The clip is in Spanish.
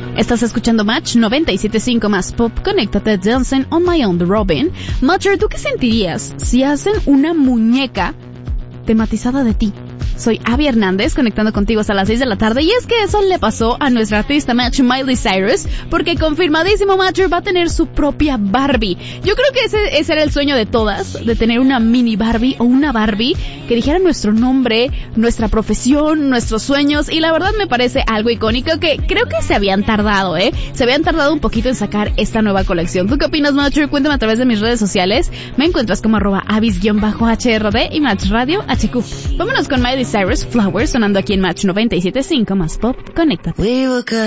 Estás escuchando Match 97.5 más Pop. Conéctate, Dancing on My Own de Robin. Matcher, ¿tú qué sentirías si hacen una muñeca tematizada de ti? Soy Abby Hernández, conectando contigo hasta las 6 de la tarde, y es que eso le pasó a nuestra artista Match Miley Cyrus, porque confirmadísimo Matcher va a tener su propia Barbie. Yo creo que ese era el sueño de todas, de tener una mini Barbie o una Barbie que dijera nuestro nombre, nuestra profesión, nuestros sueños, y la verdad me parece algo icónico que creo que se habían tardado, se habían tardado un poquito en sacar esta nueva colección. ¿Tú qué opinas, Matcher? Cuéntame a través de mis redes sociales. Me encuentras como @abis_HRD y Match Radio HQ. Vámonos con Miley Cyrus, Flowers, sonando aquí en Match 97.5 más Pop. Conéctate.